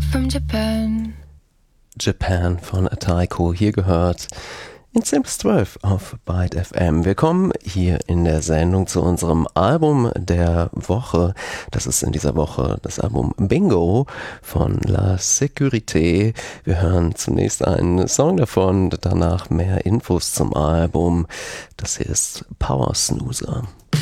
from Japan. Japan von Taiko, hier gehört in 10 bis 12 auf Byte FM. Willkommen hier in der Sendung zu unserem Album der Woche. Das ist in dieser Woche das Album Bingo von La Sécurité. Wir hören zunächst einen Song davon, danach mehr Infos zum Album. Das hier ist Power Snoozer.